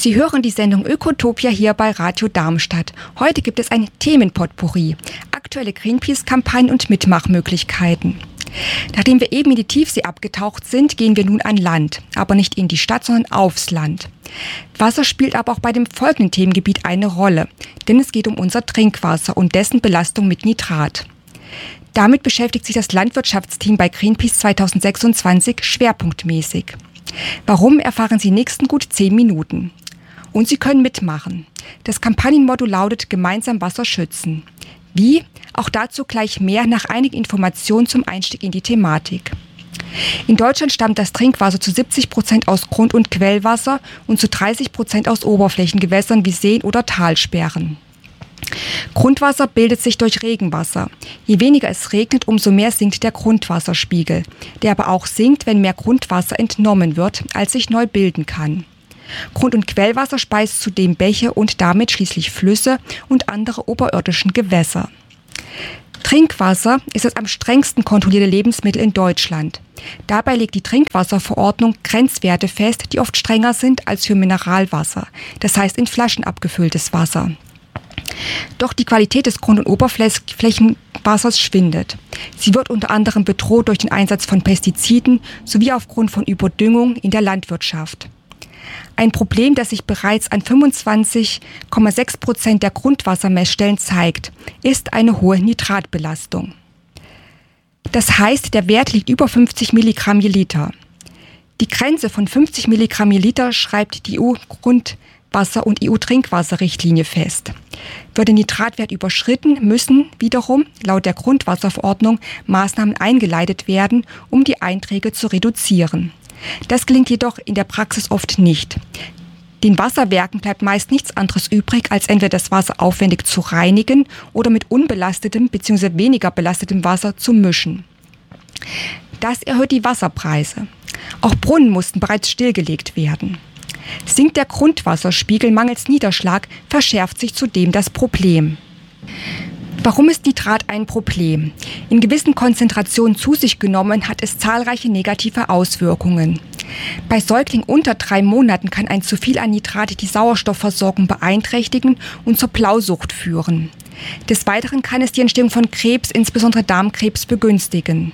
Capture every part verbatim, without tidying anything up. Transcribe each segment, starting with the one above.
Sie hören die Sendung Ökotopia hier bei Radio Darmstadt. Heute gibt es ein Themenpotpourri, aktuelle Greenpeace-Kampagnen und Mitmachmöglichkeiten. Nachdem wir eben in die Tiefsee abgetaucht sind, gehen wir nun an Land, aber nicht in die Stadt, sondern aufs Land. Wasser spielt aber auch bei dem folgenden Themengebiet eine Rolle, denn es geht um unser Trinkwasser und dessen Belastung mit Nitrat. Damit beschäftigt sich das Landwirtschaftsteam bei Greenpeace zwanzig sechsundzwanzig schwerpunktmäßig. Warum, erfahren Sie in den nächsten gut zehn Minuten. Und Sie können mitmachen. Das Kampagnenmotto lautet Gemeinsam Wasser schützen. Wie? Auch dazu gleich mehr nach einigen Informationen zum Einstieg in die Thematik. In Deutschland stammt das Trinkwasser zu siebzig Prozent aus Grund- und Quellwasser und zu dreißig Prozent aus Oberflächengewässern wie Seen oder Talsperren. Grundwasser bildet sich durch Regenwasser. Je weniger es regnet, umso mehr sinkt der Grundwasserspiegel, der aber auch sinkt, wenn mehr Grundwasser entnommen wird, als sich neu bilden kann. Grund- und Quellwasser speist zudem Bäche und damit schließlich Flüsse und andere oberirdischen Gewässer. Trinkwasser ist das am strengsten kontrollierte Lebensmittel in Deutschland. Dabei legt die Trinkwasserverordnung Grenzwerte fest, die oft strenger sind als für Mineralwasser, das heißt in Flaschen abgefülltes Wasser. Doch die Qualität des Grund- und Oberflächenwassers schwindet. Sie wird unter anderem bedroht durch den Einsatz von Pestiziden sowie aufgrund von Überdüngung in der Landwirtschaft. Ein Problem, das sich bereits an fünfundzwanzig Komma sechs Prozent der Grundwassermessstellen zeigt, ist eine hohe Nitratbelastung. Das heißt, der Wert liegt über fünfzig Milligramm je Liter. Die Grenze von fünfzig Milligramm je Liter schreibt die E U-Grundwasser- und E U-Trinkwasserrichtlinie fest. Wird der Nitratwert überschritten, müssen wiederum laut der Grundwasserverordnung Maßnahmen eingeleitet werden, um die Einträge zu reduzieren. Das gelingt jedoch in der Praxis oft nicht. Den Wasserwerken bleibt meist nichts anderes übrig, als entweder das Wasser aufwendig zu reinigen oder mit unbelastetem bzw. weniger belastetem Wasser zu mischen. Das erhöht die Wasserpreise. Auch Brunnen mussten bereits stillgelegt werden. Sinkt der Grundwasserspiegel mangels Niederschlag, verschärft sich zudem das Problem. Warum ist Nitrat ein Problem? In gewissen Konzentrationen zu sich genommen hat es zahlreiche negative Auswirkungen. Bei Säuglingen unter drei Monaten kann ein zu viel an Nitrat die Sauerstoffversorgung beeinträchtigen und zur Blausucht führen. Des Weiteren kann es die Entstehung von Krebs, insbesondere Darmkrebs, begünstigen.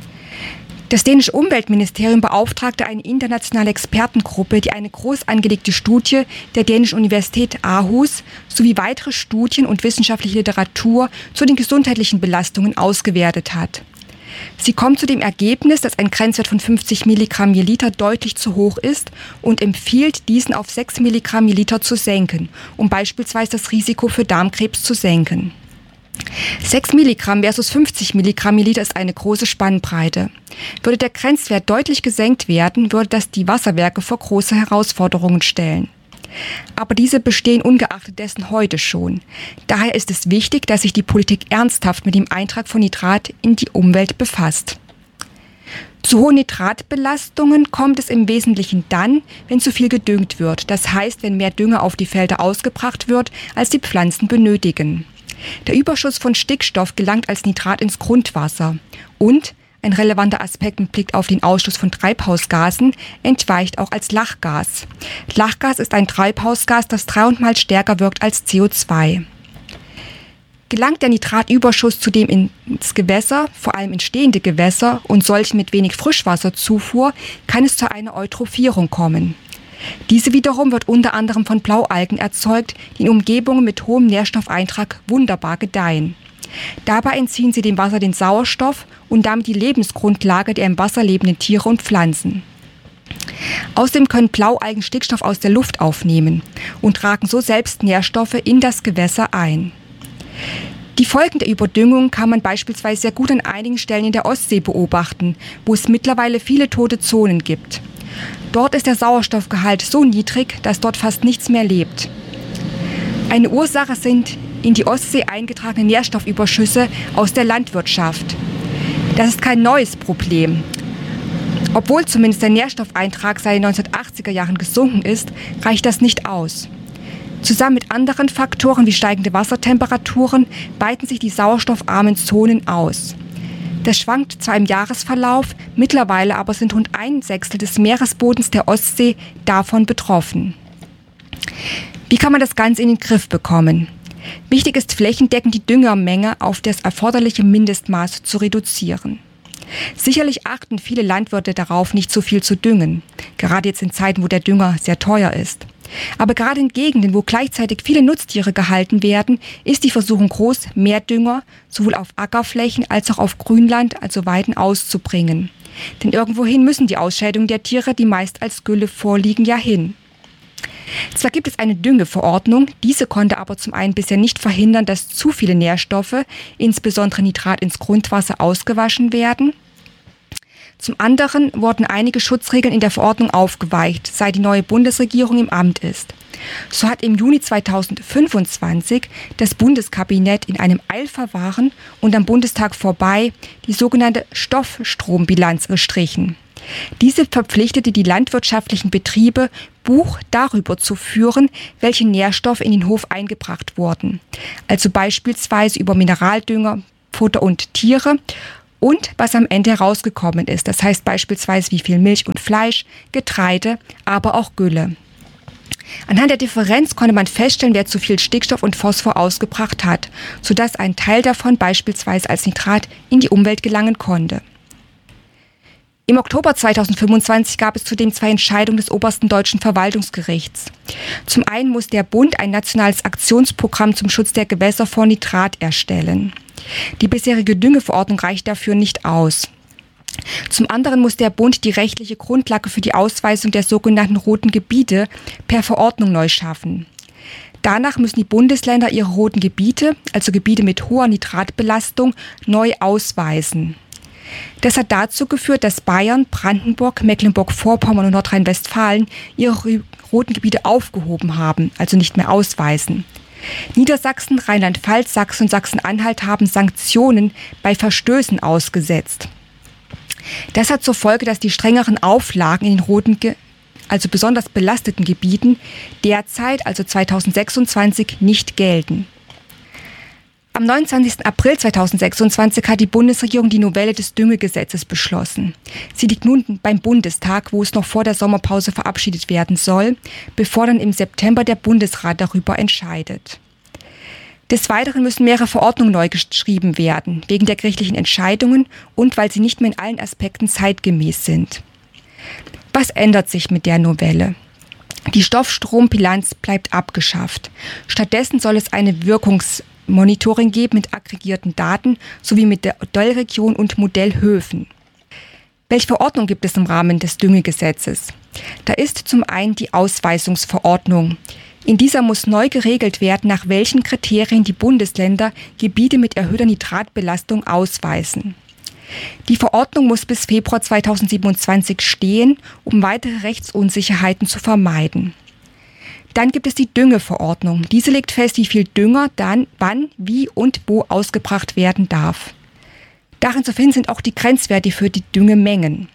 Das dänische Umweltministerium beauftragte eine internationale Expertengruppe, die eine groß angelegte Studie der dänischen Universität Aarhus sowie weitere Studien und wissenschaftliche Literatur zu den gesundheitlichen Belastungen ausgewertet hat. Sie kommt zu dem Ergebnis, dass ein Grenzwert von fünfzig Milligramm je Liter deutlich zu hoch ist und empfiehlt, diesen auf sechs Milligramm je Liter zu senken, um beispielsweise das Risiko für Darmkrebs zu senken. sechs Milligramm versus fünfzig Milligramm je Liter ist eine große Spannbreite. Würde der Grenzwert deutlich gesenkt werden, würde das die Wasserwerke vor große Herausforderungen stellen. Aber diese bestehen ungeachtet dessen heute schon. Daher ist es wichtig, dass sich die Politik ernsthaft mit dem Eintrag von Nitrat in die Umwelt befasst. Zu hohen Nitratbelastungen kommt es im Wesentlichen dann, wenn zu viel gedüngt wird. Das heißt, wenn mehr Dünger auf die Felder ausgebracht wird, als die Pflanzen benötigen. Der Überschuss von Stickstoff gelangt als Nitrat ins Grundwasser und, ein relevanter Aspekt mit Blick auf den Ausstoß von Treibhausgasen, entweicht auch als Lachgas. Lachgas ist ein Treibhausgas, das dreihundert stärker wirkt als C O zwei. Gelangt der Nitratüberschuss zudem ins Gewässer, vor allem in stehende Gewässer und solche mit wenig Frischwasserzufuhr, kann es zu einer Eutrophierung kommen. Diese wiederum wird unter anderem von Blaualgen erzeugt, die in Umgebungen mit hohem Nährstoffeintrag wunderbar gedeihen. Dabei entziehen sie dem Wasser den Sauerstoff und damit die Lebensgrundlage der im Wasser lebenden Tiere und Pflanzen. Außerdem können Blaualgen Stickstoff aus der Luft aufnehmen und tragen so selbst Nährstoffe in das Gewässer ein. Die Folgen der Überdüngung kann man beispielsweise sehr gut an einigen Stellen in der Ostsee beobachten, wo es mittlerweile viele tote Zonen gibt. Dort ist der Sauerstoffgehalt so niedrig, dass dort fast nichts mehr lebt. Eine Ursache sind in die Ostsee eingetragene Nährstoffüberschüsse aus der Landwirtschaft. Das ist kein neues Problem. Obwohl zumindest der Nährstoffeintrag seit den neunzehnhundertachtziger Jahren gesunken ist, reicht das nicht aus. Zusammen mit anderen Faktoren wie steigende Wassertemperaturen weiten sich die sauerstoffarmen Zonen aus. Das schwankt zwar im Jahresverlauf, mittlerweile aber sind rund ein Sechstel des Meeresbodens der Ostsee davon betroffen. Wie kann man das Ganze in den Griff bekommen? Wichtig ist flächendeckend die Düngermenge auf das erforderliche Mindestmaß zu reduzieren. Sicherlich achten viele Landwirte darauf, nicht zu viel zu düngen, gerade jetzt in Zeiten, wo der Dünger sehr teuer ist. Aber gerade in Gegenden, wo gleichzeitig viele Nutztiere gehalten werden, ist die Versuchung groß, mehr Dünger sowohl auf Ackerflächen als auch auf Grünland, also Weiden, auszubringen. Denn irgendwohin müssen die Ausscheidungen der Tiere, die meist als Gülle vorliegen, ja hin. Zwar gibt es eine Düngeverordnung, diese konnte aber zum einen bisher nicht verhindern, dass zu viele Nährstoffe, insbesondere Nitrat, ins Grundwasser ausgewaschen werden. Zum anderen wurden einige Schutzregeln in der Verordnung aufgeweicht, seit die neue Bundesregierung im Amt ist. So hat im Juni zweitausendfünfundzwanzig das Bundeskabinett in einem Eilverfahren und am Bundestag vorbei die sogenannte Stoffstrombilanz gestrichen. Diese verpflichtete die landwirtschaftlichen Betriebe, Buch darüber zu führen, welche Nährstoffe in den Hof eingebracht wurden. Also beispielsweise über Mineraldünger, Futter und Tiere und was am Ende herausgekommen ist. Das heißt beispielsweise wie viel Milch und Fleisch, Getreide, aber auch Gülle. Anhand der Differenz konnte man feststellen, wer zu viel Stickstoff und Phosphor ausgebracht hat, sodass ein Teil davon beispielsweise als Nitrat in die Umwelt gelangen konnte. Im Oktober zweitausendfünfundzwanzig gab es zudem zwei Entscheidungen des obersten deutschen Verwaltungsgerichts. Zum einen muss der Bund ein nationales Aktionsprogramm zum Schutz der Gewässer vor Nitrat erstellen. Die bisherige Düngeverordnung reicht dafür nicht aus. Zum anderen muss der Bund die rechtliche Grundlage für die Ausweisung der sogenannten roten Gebiete per Verordnung neu schaffen. Danach müssen die Bundesländer ihre roten Gebiete, also Gebiete mit hoher Nitratbelastung, neu ausweisen. Das hat dazu geführt, dass Bayern, Brandenburg, Mecklenburg-Vorpommern und Nordrhein-Westfalen ihre roten Gebiete aufgehoben haben, also nicht mehr ausweisen. Niedersachsen, Rheinland-Pfalz, Sachsen und Sachsen-Anhalt haben Sanktionen bei Verstößen ausgesetzt. Das hat zur Folge, dass die strengeren Auflagen in den roten, Ge- also besonders belasteten Gebieten derzeit, also zweitausendsechsundzwanzig, nicht gelten. Am neunundzwanzigsten April zweitausendsechsundzwanzig hat die Bundesregierung die Novelle des Düngegesetzes beschlossen. Sie liegt nun beim Bundestag, wo es noch vor der Sommerpause verabschiedet werden soll, bevor dann im September der Bundesrat darüber entscheidet. Des Weiteren müssen mehrere Verordnungen neu geschrieben werden, wegen der gerichtlichen Entscheidungen und weil sie nicht mehr in allen Aspekten zeitgemäß sind. Was ändert sich mit der Novelle? Die Stoffstrombilanz bleibt abgeschafft. Stattdessen soll es eine Wirkungs- Monitoring geben mit aggregierten Daten sowie mit der Modellregion und Modellhöfen. Welche Verordnung gibt es im Rahmen des Düngegesetzes? Da ist zum einen die Ausweisungsverordnung. In dieser muss neu geregelt werden, nach welchen Kriterien die Bundesländer Gebiete mit erhöhter Nitratbelastung ausweisen. Die Verordnung muss bis Februar zweitausendsiebenundzwanzig stehen, um weitere Rechtsunsicherheiten zu vermeiden. Dann gibt es die Düngeverordnung. Diese legt fest, wie viel Dünger dann, wann, wie und wo ausgebracht werden darf. Darin zu finden sind auch die Grenzwerte für die Düngemengen.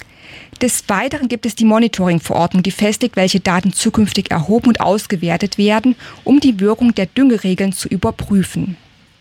Des Weiteren gibt es die Monitoring-Verordnung, die festlegt, welche Daten zukünftig erhoben und ausgewertet werden, um die Wirkung der Düngeregeln zu überprüfen.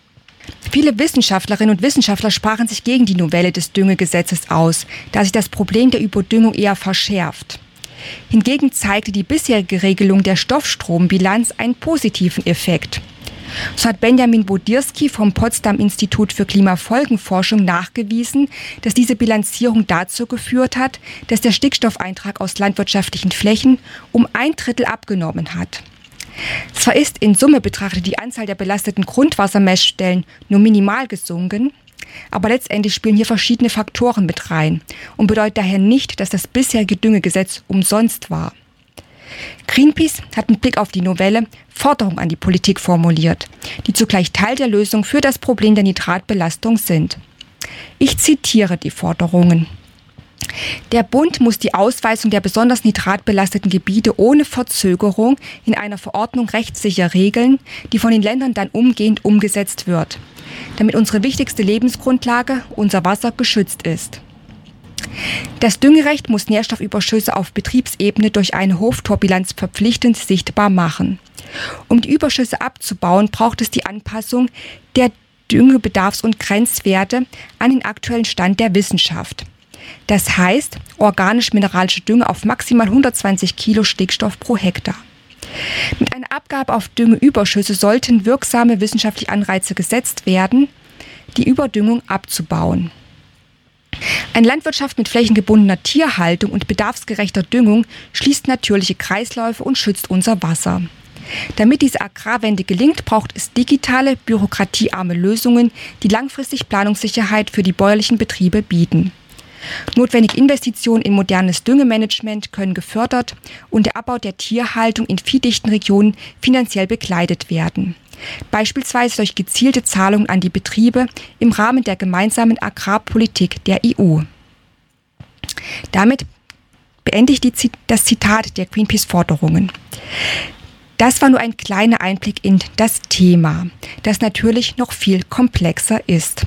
Viele Wissenschaftlerinnen und Wissenschaftler sprachen sich gegen die Novelle des Düngegesetzes aus, da sich das Problem der Überdüngung eher verschärft. Hingegen zeigte die bisherige Regelung der Stoffstrombilanz einen positiven Effekt. So hat Benjamin Bodirski vom Potsdam Institut für Klimafolgenforschung nachgewiesen, dass diese Bilanzierung dazu geführt hat, dass der Stickstoffeintrag aus landwirtschaftlichen Flächen um ein Drittel abgenommen hat. Zwar ist in Summe betrachtet die Anzahl der belasteten Grundwassermessstellen nur minimal gesunken, aber letztendlich spielen hier verschiedene Faktoren mit rein und bedeutet daher nicht, dass das bisherige Düngegesetz umsonst war. Greenpeace hat mit Blick auf die Novelle Forderungen an die Politik formuliert, die zugleich Teil der Lösung für das Problem der Nitratbelastung sind. Ich zitiere die Forderungen. Der Bund muss die Ausweisung der besonders nitratbelasteten Gebiete ohne Verzögerung in einer Verordnung rechtssicher regeln, die von den Ländern dann umgehend umgesetzt wird, damit unsere wichtigste Lebensgrundlage, unser Wasser, geschützt ist. Das Düngerecht muss Nährstoffüberschüsse auf Betriebsebene durch eine Hoftorbilanz verpflichtend sichtbar machen. Um die Überschüsse abzubauen, braucht es die Anpassung der Düngebedarfs- und Grenzwerte an den aktuellen Stand der Wissenschaft. Das heißt, organisch-mineralische Dünger auf maximal hundertzwanzig Kilo Stickstoff pro Hektar. Mit einer Abgabe auf Düngeüberschüsse sollten wirksame wissenschaftliche Anreize gesetzt werden, die Überdüngung abzubauen. Eine Landwirtschaft mit flächengebundener Tierhaltung und bedarfsgerechter Düngung schließt natürliche Kreisläufe und schützt unser Wasser. Damit diese Agrarwende gelingt, braucht es digitale, bürokratiearme Lösungen, die langfristig Planungssicherheit für die bäuerlichen Betriebe bieten. Notwendige Investitionen in modernes Düngemanagement können gefördert und der Abbau der Tierhaltung in viehdichten Regionen finanziell begleitet werden. Beispielsweise durch gezielte Zahlungen an die Betriebe im Rahmen der gemeinsamen Agrarpolitik der E U. Damit beende ich die, das Zitat der Greenpeace-Forderungen. Das war nur ein kleiner Einblick in das Thema, das natürlich noch viel komplexer ist.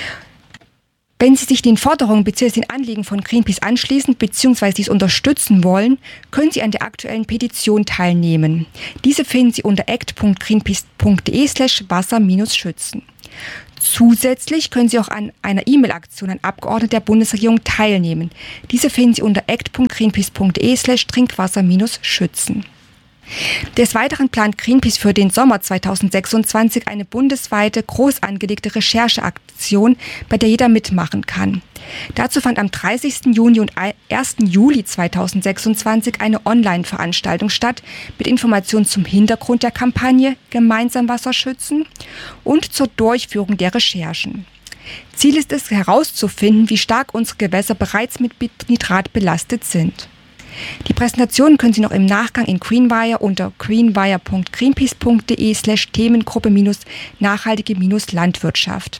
Wenn Sie sich den Forderungen bzw. den Anliegen von Greenpeace anschließen bzw. dies unterstützen wollen, können Sie an der aktuellen Petition teilnehmen. Diese finden Sie unter act punkt greenpeace punkt de slash wasser schützen. Zusätzlich können Sie auch an einer E-Mail-Aktion an Abgeordnete der Bundesregierung teilnehmen. Diese finden Sie unter act punkt greenpeace punkt de slash trinkwasser schützen. Des Weiteren plant Greenpeace für den Sommer zweitausendsechsundzwanzig eine bundesweite, groß angelegte Rechercheaktion, bei der jeder mitmachen kann. Dazu fand am dreißigsten Juni und ersten Juli zweitausendsechsundzwanzig eine Online-Veranstaltung statt mit Informationen zum Hintergrund der Kampagne Gemeinsam Wasser schützen und zur Durchführung der Recherchen. Ziel ist es, herauszufinden, wie stark unsere Gewässer bereits mit Nitrat belastet sind. Die Präsentation können Sie noch im Nachgang in Greenwire unter greenwire punkt greenpeace punkt de slash Themengruppe minus nachhaltige minus Landwirtschaft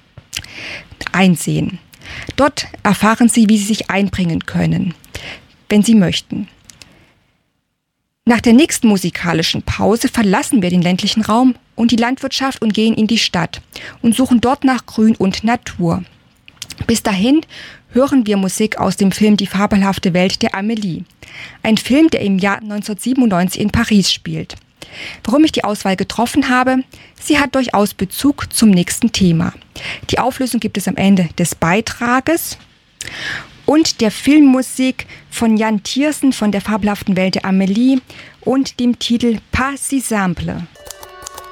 einsehen. Dort erfahren Sie, wie Sie sich einbringen können, wenn Sie möchten. Nach der nächsten musikalischen Pause verlassen wir den ländlichen Raum und die Landwirtschaft und gehen in die Stadt und suchen dort nach Grün und Natur. Bis dahin hören wir Musik aus dem Film Die fabelhafte Welt der Amelie. Ein Film, der im Jahr neunzehnhundertsiebenundneunzig in Paris spielt. Warum ich die Auswahl getroffen habe? Sie hat durchaus Bezug zum nächsten Thema. Die Auflösung gibt es am Ende des Beitrages. Und der Filmmusik von Jan Tiersen von Der fabelhaften Welt der Amelie und dem Titel Pas si simple.